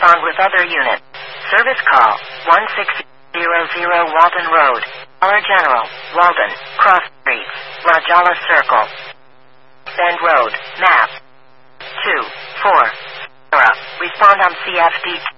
respond with other units. Service call, 1600 Walton Road, Dollar General, Walton, Cross Streets, Rajala Circle. Bend Road, map. 2, 4, Respond on CFD.